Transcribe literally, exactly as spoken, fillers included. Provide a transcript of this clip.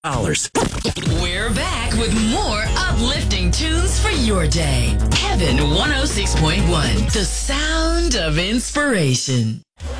dollars. We're back with more uplifting tunes for your day. Heaven one oh six point one, the sound of inspiration.